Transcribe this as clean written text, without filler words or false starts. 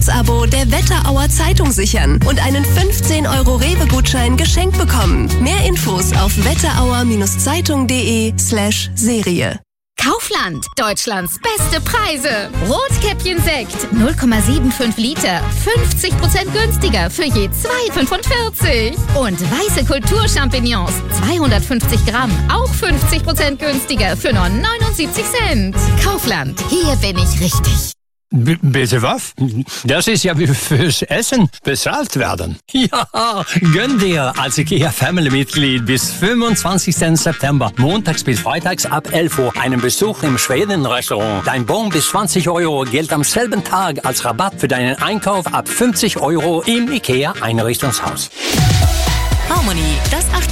Jahresabo der Wetterauer Zeitung sichern und einen 15€ Rewe-Gutschein geschenkt bekommen. Mehr Infos auf wetterauer-zeitung.de/Serie. Kaufland, Deutschlands beste Preise. Rotkäppchen-Sekt, 0,75 Liter, 50% günstiger für je 2,45. Und weiße Kulturchampignons, 250 Gramm, auch 50% günstiger für nur 79 Cent. Kaufland, hier bin ich richtig. Bitte was? Das ist ja wie fürs Essen bezahlt werden. Ja, gönn dir als IKEA-Family-Mitglied bis 25. September, montags bis freitags ab 11 Uhr, einen Besuch im Schweden-Restaurant. Dein Bon bis 20€ gilt am selben Tag als Rabatt für deinen Einkauf ab 50€ im IKEA-Einrichtungshaus. Harmony, das